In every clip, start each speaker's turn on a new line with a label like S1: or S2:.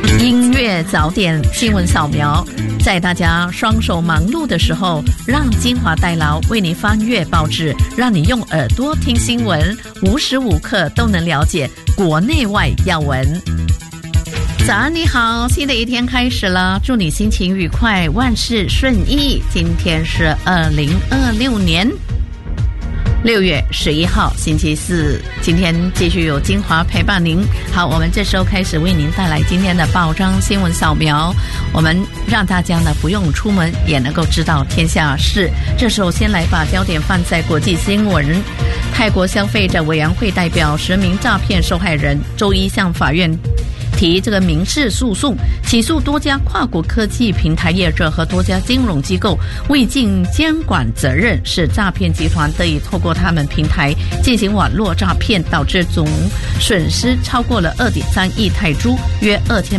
S1: 音乐早点新闻扫描，在大家双手忙碌的时候，让精华代劳为你翻阅报纸，让你用耳朵听新闻，无时无刻都能了解国内外要闻。早安你好，新的一天开始了，祝你心情愉快，万事顺意。今天是2026年6月11号星期四，今天继续有精华陪伴您。好，我们这时候开始为您带来今天的报章新闻扫描，我们让大家呢不用出门也能够知道天下事。这时候先来把焦点放在国际新闻。泰国消费者委员会代表10名诈骗受害人周一向法院提这个民事诉讼，起诉多家跨国科技平台业者和多家金融机构未尽监管责任，使诈骗集团得以透过他们平台进行网络诈骗，导致总损失超过了2.3亿泰铢，约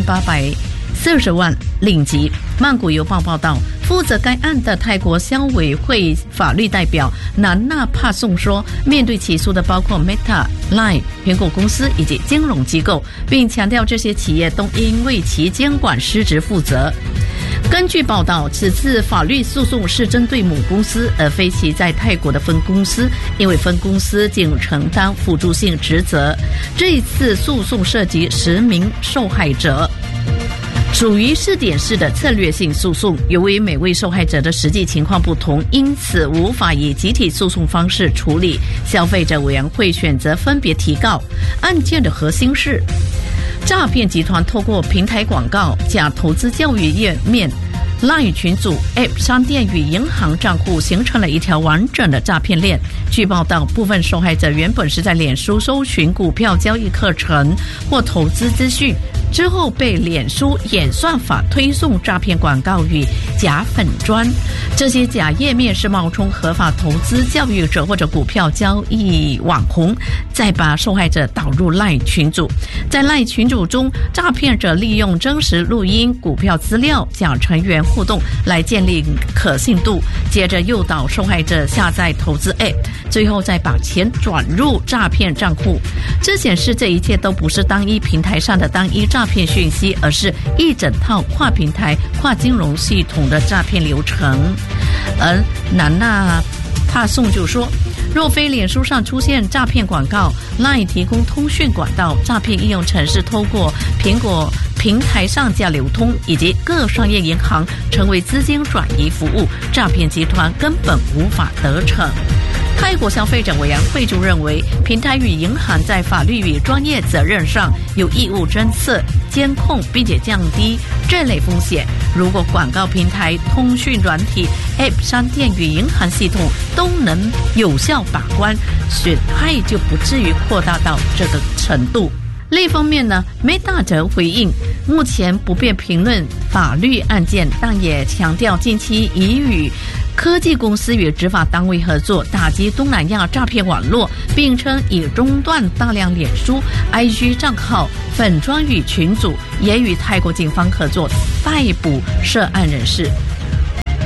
S1: 2840万令吉。曼谷邮报报道，负责该案的泰国消委会法律代表南纳帕颂说，面对起诉的包括 Meta、Line、苹果公司以及金融机构，并强调这些企业都应为其监管失职负责。根据报道，此次法律诉讼是针对母公司，而非其在泰国的分公司，因为分公司仅承担辅助性职责。这一次诉讼涉及10名受害者，属于试点式的策略性诉讼，由于每位受害者的实际情况不同，因此无法以集体诉讼方式处理。消费者委员会选择分别提告。案件的核心是诈骗集团透过平台广告、假投资教育页面、LINE 群组、App 商店与银行账户形成了一条完整的诈骗链。据报道，部分受害者原本是在脸书搜寻股票交易课程或投资资讯，之后被脸书演算法推送诈骗广告与假粉专。这些假页面是冒充合法投资教育者或者股票交易网红，再把受害者导入 LINE 群组。在 LINE 群组中，诈骗者利用真实录音、股票资料、假成员互动来建立可信度，接着诱导受害者下载投资 App， 最后再把钱转入诈骗账户。这显示这一切都不是单一平台上的单一诈骗讯息，而是一整套跨平台、跨金融系统的诈骗流程。而南纳帕颂就说，若非脸书上出现诈骗广告， LINE 提供通讯管道，诈骗应用程式透过苹果平台上架流通，以及各商业银行成为资金转移服务，诈骗集团根本无法得逞。泰国消费者委员会就认为，平台与银行在法律与专业责任上有义务侦测、监控，并且降低这类风险。如果广告平台、通讯软体、App 商店与银行系统都能有效把关，损害就不至于扩大到这个程度。另一方面呢， Meta 则回应，目前不便评论法律案件，但也强调近期已与科技公司与执法单位合作，打击东南亚诈骗网络，并称已中断大量脸书、IG 账号、粉专与群组，也与泰国警方合作逮捕涉案人士。